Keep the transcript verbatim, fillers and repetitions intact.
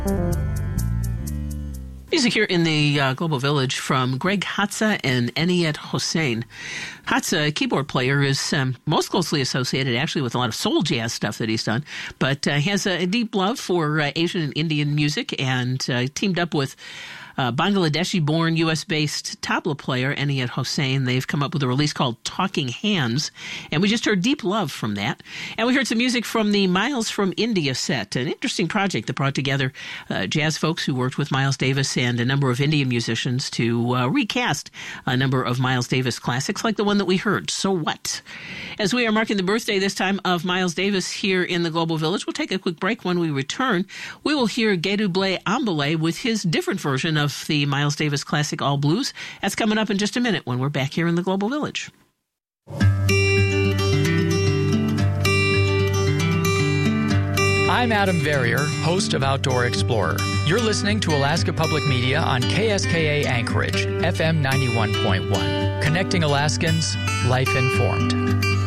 Music here in the uh, Global Village from Greg Hatza and Eniyat Hossein. Hatza, a keyboard player, is um, most closely associated actually with a lot of soul jazz stuff that he's done, but uh, has a, a deep love for uh, Asian and Indian music, and uh, teamed up with Uh, Bangladeshi-born U S-based tabla player Eniyat Hossein. They've come up with a release called Talking Hands, and we just heard Deep Love from that. And we heard some music from the Miles from India set, an interesting project that brought together uh, jazz folks who worked with Miles Davis and a number of Indian musicians to uh, recast a number of Miles Davis classics, like the one that we heard, So What? As we are marking the birthday this time of Miles Davis here in the Global Village, we'll take a quick break. When we return, we will hear Geduble Ambale with his different version of the Miles Davis classic All Blues. That's coming up in just a minute when we're back here in the Global Village. I'm Adam Verrier, host of Outdoor Explorer. You're listening to Alaska Public Media on K S K A Anchorage, F M ninety-one point one. Connecting Alaskans, life informed.